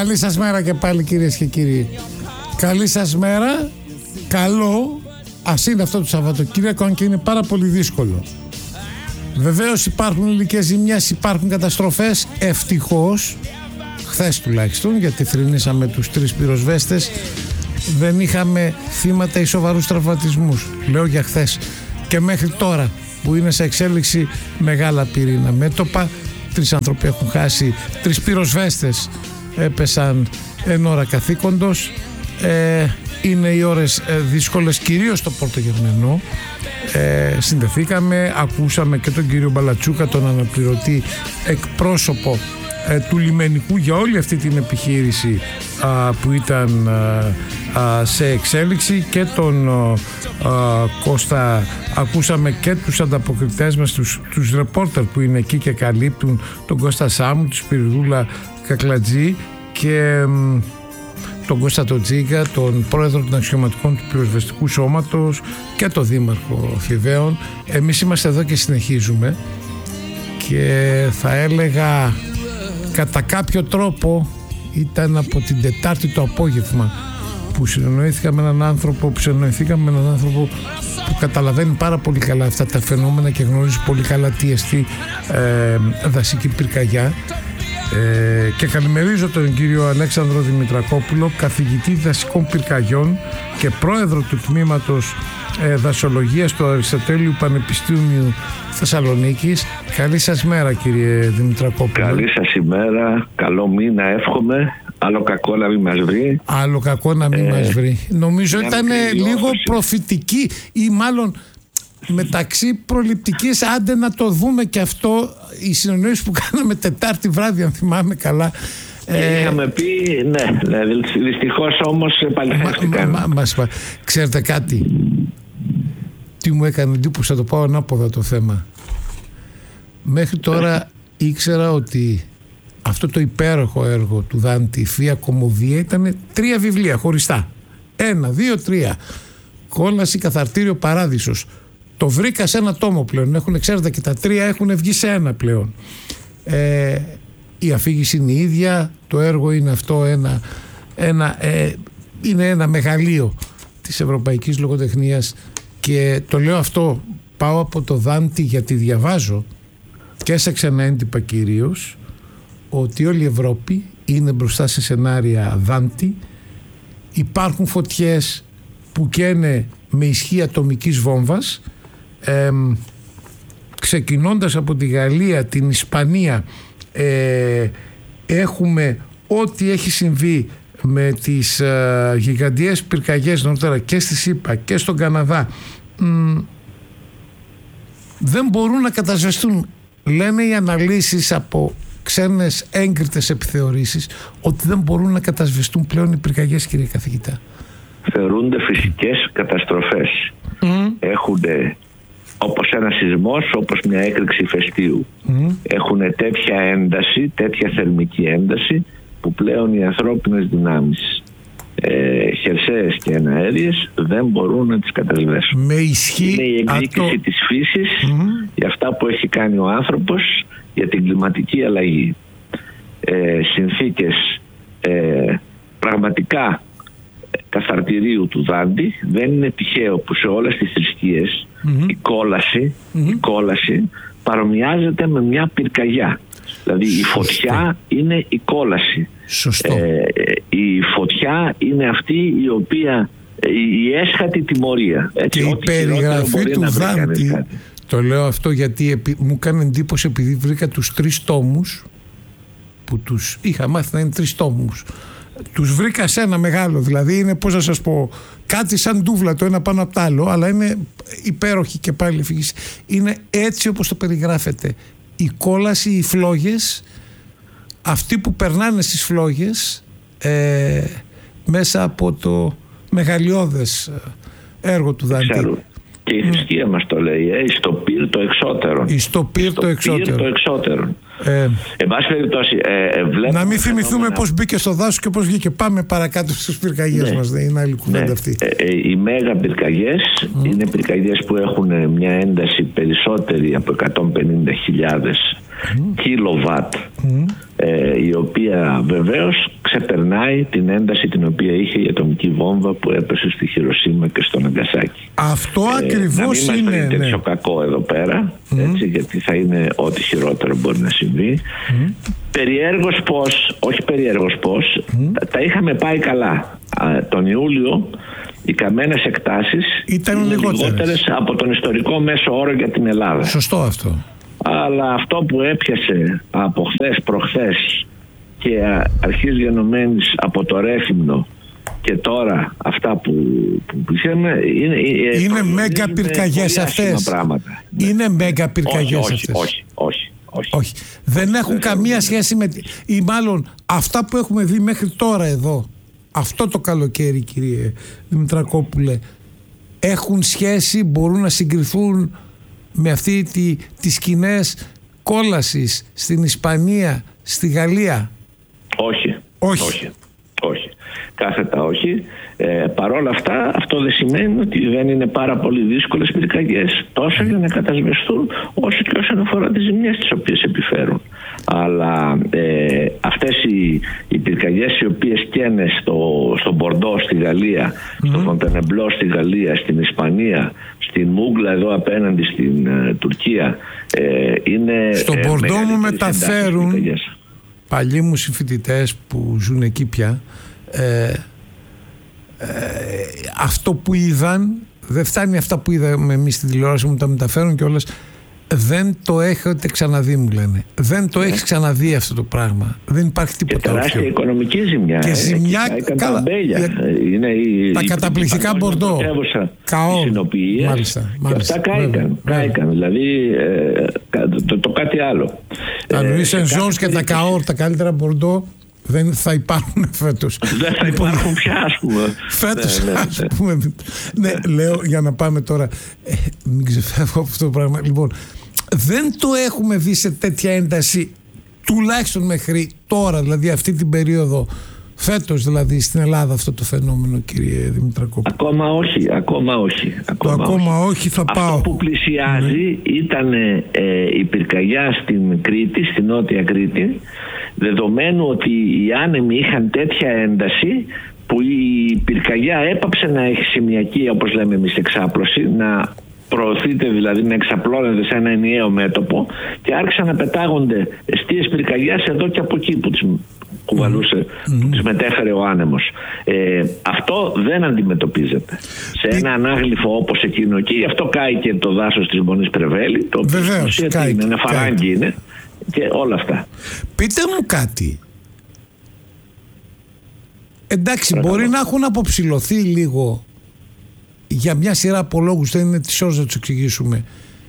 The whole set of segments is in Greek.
Καλή σας μέρα και πάλι, κυρίες και κύριοι. Καλή σας μέρα. Καλό, ας είναι αυτό το Σαββατοκύριακο, αν και είναι πάρα πολύ δύσκολο. Βεβαίως υπάρχουν υλικές ζημιές, υπάρχουν καταστροφές. Ευτυχώς, χθες τουλάχιστον, γιατί θρηνήσαμε τους 3 πυροσβέστες, δεν είχαμε θύματα ή σοβαρούς τραυματισμούς. Λέω για χθες. Και μέχρι τώρα που είναι σε εξέλιξη μεγάλα πυρήνα μέτωπα, 3 άνθρωποι έχουν χάσει, 3 πυροσβέστες έπεσαν εν ώρα καθήκοντος. Είναι οι ώρες δύσκολες, κυρίως στο Πορτογερμενό. Συνδεθήκαμε, ακούσαμε και τον κύριο Μπαλατσούκα, τον αναπληρωτή εκπρόσωπο του λιμενικού για όλη αυτή την επιχείρηση που ήταν σε εξέλιξη, και τον Κώστα, ακούσαμε και τους ανταποκριτές μας, τους ρεπόρτερ που είναι εκεί και καλύπτουν, τον Κώστα Σάμου, τον Σπυριδούλα Κακλατζή και τον Κώστα Τοτζίγκα, τον πρόεδρο των αξιωματικών του πυροσβεστικού σώματος, και τον δήμαρχο Θηβαίων. Εμείς είμαστε εδώ και συνεχίζουμε, και θα έλεγα κατά κάποιο τρόπο ήταν από την Τετάρτη το απόγευμα που συνεννοήθηκαμε με έναν άνθρωπο που καταλαβαίνει πάρα πολύ καλά αυτά τα φαινόμενα και γνωρίζει πολύ καλά τι εστί δασική πυρκαγιά. Και καλημερίζω τον κύριο Αλέξανδρο Δημητρακόπουλο, καθηγητή δασικών πυρκαγιών και πρόεδρο του τμήματος δασολογίας του Αριστοτέλειου Πανεπιστήμιου Θεσσαλονίκης. Καλή σας μέρα, κύριε Δημητρακόπουλο. Καλή σας ημέρα, καλό μήνα εύχομαι. Άλλο κακό να μην μας βρει. Άλλο κακό να μην μας βρει. Νομίζω ήταν λίγο προφητική, ή μάλλον μεταξύ προληπτικής, άντε να το δούμε και αυτό, οι συνεννοήσεις που κάναμε Τετάρτη βράδυ, αν θυμάμαι καλά. Είχαμε πει, ναι, δυστυχώς όμως επαληθεύτηκαν. Ξέρετε κάτι, τι μου έκανε εντύπωση, θα το πάω ανάποδα το θέμα. Μέχρι τώρα ήξερα ότι αυτό το υπέροχο έργο του Δάντη, η Θεία Κομμωδία, ήταν 3 βιβλία χωριστά. 1, 2, 3. Κόλαση, Καθαρτήριο, Παράδεισος. Το βρήκα σε ένα τόμο πλέον. Ξέρετε, και τα 3 έχουν βγει σε 1 πλέον. Η αφήγηση είναι η ίδια. Το έργο είναι αυτό είναι ένα μεγαλείο της ευρωπαϊκής λογοτεχνίας, και το λέω αυτό, πάω από το Δάντη γιατί διαβάζω και σε ξένα έντυπα κυρίως ότι όλη η Ευρώπη είναι μπροστά σε σενάρια Δάντη. Υπάρχουν φωτιές που καίνε με ισχύ ατομικής βόμβας, ξεκινώντας από τη Γαλλία, την Ισπανία, έχουμε ό,τι έχει συμβεί με τις γιγαντιές πυρκαγιές νωρίτερα και στη ΣΥΠΑ και στον Καναδά. Δεν μπορούν να κατασβεστούν, λένε οι αναλύσεις από ξένες έγκριτες επιθεωρήσεις, ότι δεν μπορούν να κατασβεστούν πλέον οι πυρκαγιές, κύριε καθηγητά. Θεωρούνται φυσικές καταστροφές. Έχουνε, όπως ένα σεισμός, όπως μια έκρηξη ηφαιστείου. Έχουν τέτοια ένταση, τέτοια θερμική ένταση, που πλέον οι ανθρώπινες δυνάμεις, χερσαίες και εναέριες, δεν μπορούν να τις κατασβέσουν. Με ισχύ. Είναι η εκδίκηση της φύσης για αυτά που έχει κάνει ο άνθρωπος για την κλιματική αλλαγή. Συνθήκες πραγματικά καθαρτηρίου του Δάντη. Δεν είναι τυχαίο που σε όλες τις θρησκείες η κόλαση παρομοιάζεται με μια πυρκαγιά. Δηλαδή η φωτιά είναι η κόλαση. Σωστό. Η φωτιά είναι αυτή η οποία, η έσχατη τιμωρία. Έτσι, και η περιγραφή του Δάντη, το λέω αυτό γιατί μου κάνει εντύπωση, επειδή βρήκα τους 3 τόμους που τους είχα μάθει να είναι 3 τόμους. Τους βρήκα σε ένα μεγάλο, δηλαδή είναι, πώς να σας πω, κάτι σαν ντούβλα το ένα πάνω από το άλλο, αλλά είναι υπέροχη και πάλι φύγηση. Είναι έτσι όπως το περιγράφεται. Η κόλαση, οι φλόγες, αυτοί που περνάνε στις φλόγες μέσα από το μεγαλειώδες έργο του Δάντη. Ξέρω. Και η θρησκεία μας το λέει, στο πυρ το εξώτερο. Στο πυρ το εξώτερο. Εν πάση περιπτώσει, να μην θυμηθούμε πώς μπήκε στο δάσος και πώς βγήκε. Πάμε παρακάτω στις πυρκαγιές μας. Δεν είναι άλλη κουβέντα αυτή. Οι μέγα πυρκαγιές είναι πυρκαγιές που έχουν μια ένταση περισσότερη από 150.000 κιλοβάτ, η οποία βεβαίως ξεπερνάει την ένταση την οποία είχε η ατομική βόμβα που έπεσε στη Χιροσίμα και στο Ναγκασάκι. Αυτό ακριβώς είναι. Να μην μας τέτοιο κακό εδώ πέρα, έτσι, γιατί θα είναι ό,τι χειρότερο μπορεί να συμβεί. Περιέργως πώς, τα είχαμε πάει καλά. Τον Ιούλιο οι καμένες εκτάσεις ήταν λιγότερες από τον ιστορικό μέσο όρο για την Ελλάδα. Σωστό αυτό. Αλλά αυτό που έπιασε από χθες προχθές και αρχής γενομένης από το Ρέθυμνο και τώρα αυτά που είχαμε είναι μέγα πυρκαγιές αυτές. Είναι μέγα πυρκαγιές αυτές. Όχι. Δεν έχουν καμία σχέση με, ή μάλλον αυτά που έχουμε δει μέχρι τώρα εδώ, αυτό το καλοκαίρι, κύριε Δημητρακόπουλε, έχουν σχέση, μπορούν να συγκριθούν με αυτή τις σκηνές κόλασης στην Ισπανία, στη Γαλλία? Όχι. Κάθετα όχι. Παρόλα αυτά, αυτό δεν σημαίνει ότι δεν είναι πάρα πολύ δύσκολες πυρκαγιές, τόσο για να κατασβεστούν όσο και όσον αφορά τις ζημιές τις οποίες επιφέρουν. Αλλά αυτές οι πυρκαγιές οι οποίες καίνε στο Μπορντό στη Γαλλία, στο Φοντενεμπλό στη Γαλλία, στην Ισπανία, στην Μούγκλα εδώ απέναντι στην Τουρκία, είναι... Στο Μπορντό μου μεταφέρουν παλιοί μου συμφοιτητές που ζουν εκεί πια, αυτό που είδαν δεν φτάνει αυτά που είδαμε εμείς στη τηλεόραση, μου τα μεταφέρουν κιόλας. Δεν το έχετε ξαναδεί, μου λένε. Δεν το έχεις ξαναδεί αυτό το πράγμα. Δεν υπάρχει τίποτα. Και τεράστια οικονομική ζημιά. Και ζημιά, καλά. Τα καταπληκτικά Μπορντό. Καόρ. Μάλιστα. Και αυτά κάηκαν. Δηλαδή το κάτι άλλο. Τα Λουί Σεν Ζορζ και τα Καόρ, τα καλύτερα Μπορντό, δεν θα υπάρχουν φέτος. Δεν θα υπάρχουν πια, ας πούμε. Φέτος, ας πούμε. Ναι, λέω για να πάμε τώρα. Μην ξεφεύγω από αυτό το πράγμα. Λοιπόν, δεν το έχουμε δει σε τέτοια ένταση, τουλάχιστον μέχρι τώρα, δηλαδή αυτή την περίοδο, φέτος δηλαδή στην Ελλάδα, αυτό το φαινόμενο, κύριε Δημητρακόπουλε. Ακόμα όχι. Ακόμα όχι θα πάω. Αυτό που πλησιάζει ήταν η πυρκαγιά στην Κρήτη, στην Νότια Κρήτη, δεδομένου ότι οι άνεμοι είχαν τέτοια ένταση που η πυρκαγιά έπαψε να έχει σημειακή, όπως λέμε εμείς, εξάπλωση, να προωθείται, δηλαδή να εξαπλώνεται σε ένα ενιαίο μέτωπο, και άρχισαν να πετάγονται εστίες πυρκαγιάς εδώ και από εκεί που τις κουβαλούσε, που τις μετέφερε ο άνεμος. Αυτό δεν αντιμετωπίζεται σε ένα ανάγλυφο όπως εκείνο εκεί. Γι' αυτό κάει και το δάσος της Μονής Πρεβέλη, το οποίο είναι ένα φαράγγι, είναι, και όλα αυτά. Πείτε μου κάτι. Εντάξει, μπορεί να έχουν αποψηλωθεί λίγο για μια σειρά από λόγους, δεν είναι της ώρας να τους εξηγήσουμε,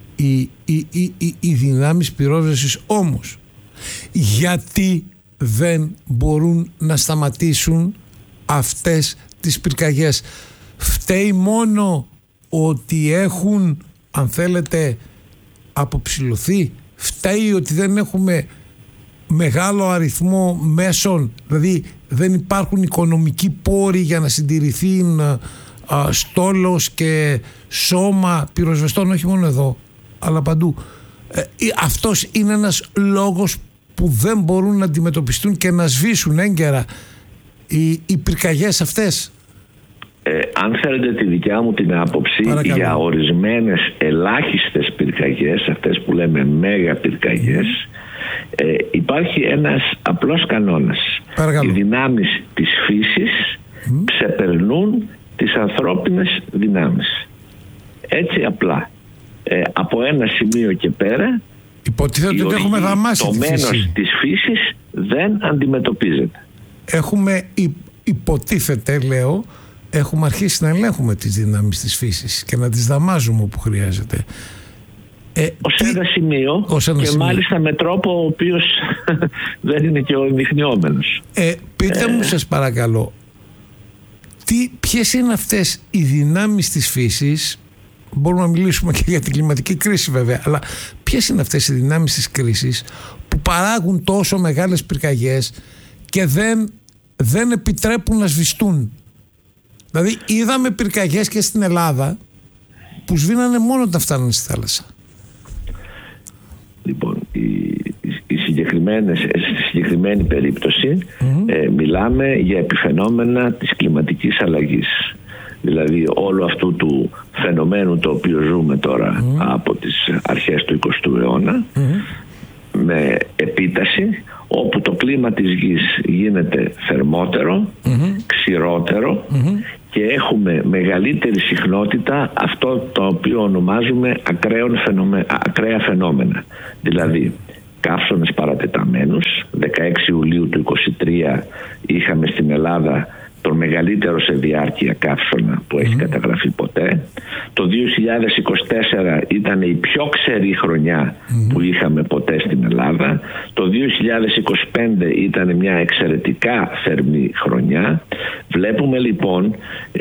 οι δυνάμεις πυρόσβεσης, όμως γιατί δεν μπορούν να σταματήσουν αυτές τις πυρκαγιές? Φταίει μόνο ότι έχουν, αν θέλετε, αποψηλωθεί? Φταίει ότι δεν έχουμε μεγάλο αριθμό μέσων, δηλαδή δεν υπάρχουν οικονομικοί πόροι για να συντηρηθεί στόλος και σώμα πυροσβεστών, όχι μόνο εδώ αλλά παντού? Αυτός είναι ένας λόγος που δεν μπορούν να αντιμετωπιστούν και να σβήσουν έγκαιρα οι πυρκαγιές αυτές? Αν θέλετε τη δικιά μου την άποψη, παρακαλώ, για ορισμένες ελάχιστες πυρκαγιές, αυτές που λέμε μέγα πυρκαγιές, υπάρχει ένας απλός κανόνας. Παρακαλώ. Οι δυνάμεις της φύσης ξεπερνούν τις ανθρώπινες δυνάμεις. Έτσι απλά. Από ένα σημείο και πέρα, υποτίθεται ότι έχουμε δαμάσει το μένος της φύσης δεν αντιμετωπίζεται. Έχουμε υποτίθεται, λέω, έχουμε αρχίσει να ελέγχουμε τις δυνάμεις της φύσης και να τις δαμάζουμε όπου χρειάζεται. Ως ένα σημείο, και μάλιστα με τρόπο ο οποίος δεν είναι και ο ενδειχνιόμενος. Πείτε μου, σας παρακαλώ, ποιες είναι αυτές οι δυνάμεις της φύσης? Μπορούμε να μιλήσουμε και για την κλιματική κρίση βέβαια, αλλά ποιες είναι αυτές οι δυνάμεις της κρίσης που παράγουν τόσο μεγάλες πυρκαγιές και δεν επιτρέπουν να σβηστούν? Δηλαδή είδαμε πυρκαγιές και στην Ελλάδα που σβήνανε μόνο όταν φτάνουν στη θάλασσα. Λοιπόν, οι συγκεκριμένες, στις συγκεκριμένη περίπτωση μιλάμε για επιφαινόμενα της κλιματικής αλλαγής. Δηλαδή όλου αυτού του φαινομένου το οποίο ζούμε τώρα από τις αρχές του 20ου αιώνα με επίταση, όπου το κλίμα της γης γίνεται θερμότερο, ξηρότερο και έχουμε μεγαλύτερη συχνότητα αυτό το οποίο ονομάζουμε ακραία φαινόμενα. Δηλαδή καύσωνες παρατεταμένους. 16 Ιουλίου του 2023 είχαμε στην Ελλάδα τον μεγαλύτερο σε διάρκεια καύσωνα που έχει καταγραφεί ποτέ. Το 2024 ήταν η πιο ξερή χρονιά που είχαμε ποτέ στην Ελλάδα. Το 2025 ήταν μια εξαιρετικά θερμή χρονιά. Βλέπουμε λοιπόν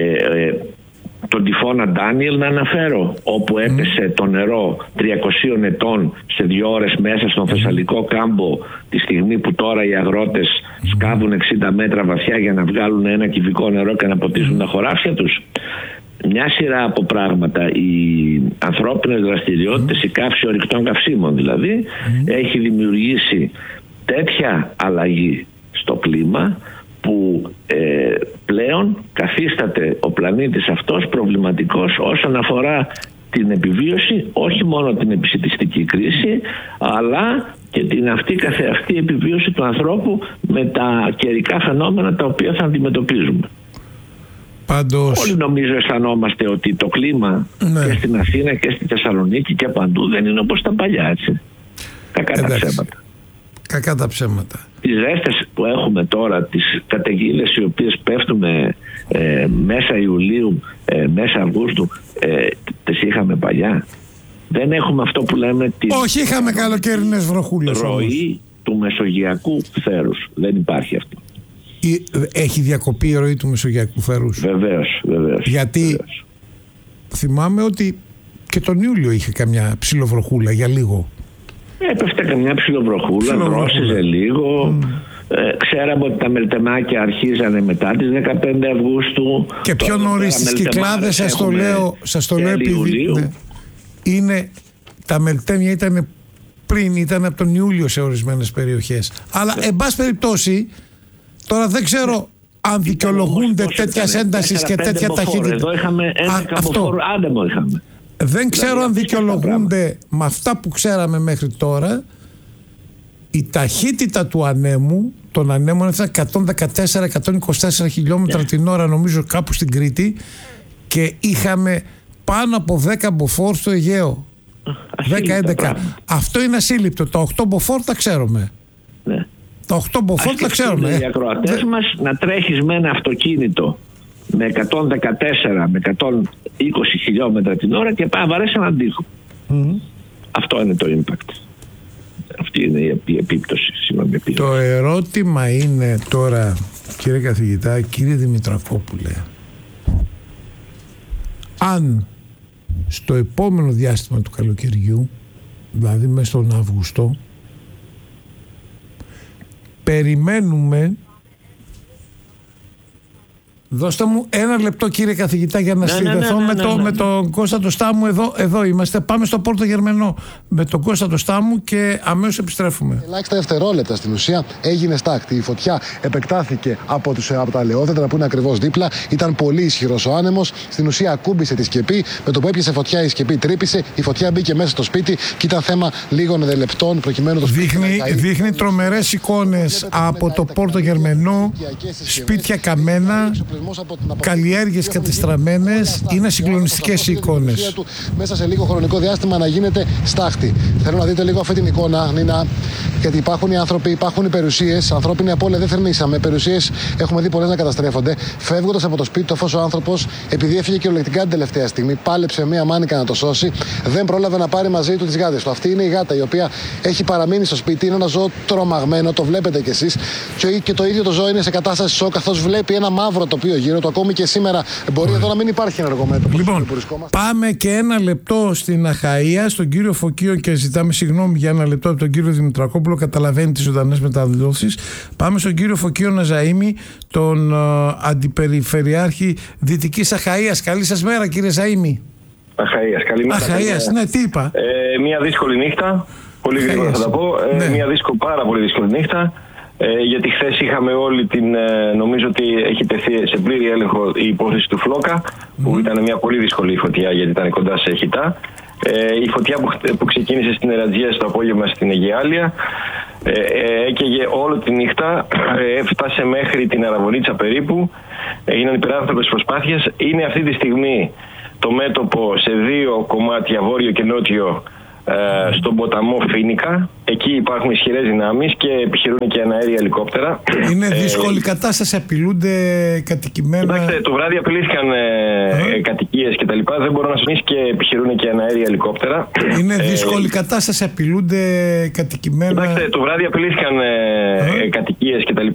τον τυφώνα Ντάνιελ να αναφέρω, όπου έπεσε το νερό 300 ετών σε 2 ώρες μέσα στον Θεσσαλικό κάμπο, τη στιγμή που τώρα οι αγρότες σκάβουν 60 μέτρα βαθιά για να βγάλουν 1 κυβικό νερό και να ποτίσουν τα χωράφια τους. Μια σειρά από πράγματα, οι ανθρώπινες δραστηριότητες, η καύση ορυκτών καυσίμων δηλαδή, έχει δημιουργήσει τέτοια αλλαγή στο κλίμα που πλέον καθίσταται ο πλανήτης αυτός προβληματικός όσον αφορά την επιβίωση, όχι μόνο την επισιτιστική κρίση, αλλά και την αυτή καθεαυτή επιβίωση του ανθρώπου με τα καιρικά φαινόμενα τα οποία θα αντιμετωπίζουμε. Πάντως... Όλοι νομίζω αισθανόμαστε ότι το κλίμα και στην Αθήνα και στη Θεσσαλονίκη και παντού δεν είναι όπως τα παλιά, έτσι. Κακά τα ψέματα. Κακά τα ψέματα. Τις ζέστες που έχουμε τώρα, τις καταιγίδες οι οποίες πέφτουν μέσα Ιουλίου, μέσα Αυγούστου, τις είχαμε παλιά. Δεν έχουμε αυτό που λέμε όχι, είχαμε καλοκαιρινές βροχούλες. Ροή του μεσογειακού θέρους. Δεν υπάρχει αυτό. Έχει διακοπεί η ροή του μεσογειακού θέρους? Βεβαίως. Γιατί θυμάμαι ότι και τον Ιούλιο είχε καμιά ψιλοβροχούλα για λίγο. Έπεφτε καμιά ψιλοβροχούλα, δρόσιζε λίγο. Ξέραμε ότι τα μελτεμάκια αρχίζανε μετά τις 15 Αυγούστου. Και πιο νωρίς στις Κυκλάδες, σας το λέω επειδή είναι, τα μελτέμια ήταν πριν, ήταν από τον Ιούλιο σε ορισμένες περιοχές. Αλλά εν πάση περιπτώσει, τώρα δεν ξέρω αν δικαιολογούνται τέτοιας έντασης και τέτοια ταχύτητα. Εδώ είχαμε ένα καμποφόρο άντεμο είχαμε. Δεν ξέρω αν δικαιολογούνται με αυτά που ξέραμε μέχρι τώρα. Η ταχύτητα του ανέμου, των ανέμων ήταν 114-124 χιλιόμετρα την ώρα, νομίζω κάπου στην Κρήτη, και είχαμε πάνω από 10 μποφόρ στο Αιγαίο. 10-11. Αυτό είναι ασύλληπτο. Τα 8 μποφόρ τα ξέρουμε. Ναι. Τα 8 μποφόρ τα ξέρουμε. Οι ακροατές μας να τρέχεις με ένα αυτοκίνητο με 114 με 120 χιλιόμετρα την ώρα και πάει βαρέσει έναν τοίχο. Αυτό είναι το impact. Αυτή είναι η επίπτωση. Το ερώτημα είναι τώρα, κύριε καθηγητά, κύριε Δημητρακόπουλε, αν στο επόμενο διάστημα του καλοκαιριού, δηλαδή μέσα στον Αύγουστο, περιμένουμε. Δώστε μου ένα λεπτό, κύριε καθηγητά, για να συνδεθώ με τον Κώστα το Στάμου. Εδώ είμαστε. Πάμε στο Πόρτο Γερμενό με τον Κώστα το Στάμου και αμέσως επιστρέφουμε. Ελάχιστα δευτερόλεπτα στην ουσία έγινε στάκτη. Η φωτιά επεκτάθηκε από τα λεόδεντρα που είναι ακριβώς δίπλα. Ήταν πολύ ισχυρός ο άνεμος. Στην ουσία ακούμπησε τη σκεπή. Με το που έπιασε φωτιά η σκεπή τρύπησε. Η φωτιά μπήκε μέσα στο σπίτι και ήταν θέμα λίγων λεπτών προκειμένου το σπίτι. Δείχνει τρομερές εικόνες από το Πόρτο Γερμενό. Σπίτια καμένα. Καλλιέργειες κατεστραμμένες. Είναι συγκλονιστικές οι εικόνες. Μέσα σε λίγο χρονικό διάστημα να γίνεται στάχτη. Θέλω να δείτε λίγο αυτή την εικόνα, Νίνα, γιατί υπάρχουν οι άνθρωποι, υπάρχουν οι περιουσίες. Ανθρώπινη απώλεια δεν θερμίσαμε. Περιουσίες έχουμε δει πολλές να καταστρέφονται. Φεύγοντας από το σπίτι του, αφού ο άνθρωπος, επειδή έφυγε κυριολεκτικά την τελευταία στιγμή, πάλεψε μία μάνικα να το σώσει, δεν πρόλαβε να πάρει μαζί του τις γάτες του. Αυτή είναι η γάτα η οποία έχει παραμείνει στο σπίτι. Είναι ένα ζώο τρομαγμένο, το βλέπετε κι εσείς. Και το ίδιο το ζώο είναι σε κατάσταση σοκ, καθώς βλέπει ένα μαύρο τοπίο γύρω του. Ακόμη και σήμερα μπορεί εδώ να μην υπάρχει ενεργό μέτωπο. Λοιπόν, πάμε και ένα λεπτό στην Αχαΐα, στον κύριο Φωκείο, και ζητάμε συγγνώμη για ένα λεπτό από τον κύριο Δημητρακόπουλο. Καταλαβαίνει τις ζωντανές μεταδόσεις. Πάμε στον κύριο Φωκείο Ναζαΐμη, τον αντιπεριφερειάρχη Δυτικής Αχαΐας. Καλή σας μέρα, κύριε Ζαΐμη. Αχαΐας, καλημέρα. Αχαΐας, ναι, τι είπα. Μια δύσκολη νύχτα. Πολύ γρήγορα θα τα πω. Μια πάρα πολύ δύσκολη νύχτα. γιατί χθες είχαμε νομίζω ότι έχει τεθεί σε πλήρη έλεγχο η υπόθεση του Φλόκα, που ήταν μια πολύ δύσκολη φωτιά γιατί ήταν κοντά σε χιτά. Η φωτιά που ξεκίνησε στην Ερατζία στο απόγευμα στην Αιγαιάλεια έκαιγε όλη τη νύχτα, έφτασε μέχρι την Αραβωνίτσα περίπου, έγιναν υπεράνθρωπες προσπάθειες. Είναι αυτή τη στιγμή το μέτωπο σε 2 κομμάτια, βόρειο και νότιο, στον ποταμό Φίνικα. Εκεί υπάρχουν ισχυρές δυνάμεις και επιχειρούν και αέρια ελικόπτερα. Είναι δύσκολη κατάσταση, απειλούνται κατοικημένα. Κοιτάξτε, το βράδυ απειλήθηκαν κατοικίες και τα λοιπά. Δεν μπορώ να σας πω, και επιχειρούν και αέρια ελικόπτερα. Είναι δύσκολη κατάσταση, απειλούνται κατοικημένα. Κοιτάξτε, το βράδυ απειλήθηκαν κατοικίες και τα λοιπά.